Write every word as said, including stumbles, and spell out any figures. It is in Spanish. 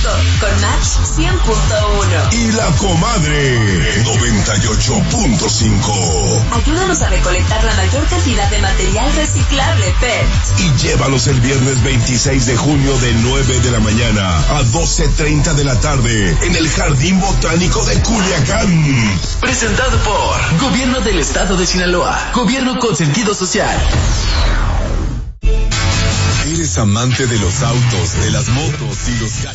Agosto con Match cien punto uno. Y La Comadre noventa y ocho punto cinco. Ayúdanos a recolectar la mayor cantidad de material reciclable P E T. Y llévalos el viernes veintiséis de junio de nueve de la mañana a doce treinta de la tarde en el Jardín Botánico de Culiacán. Presentado por Gobierno del Estado de Sinaloa. Gobierno con sentido social. ¿Eres amante de los autos, de las motos y los gadgets?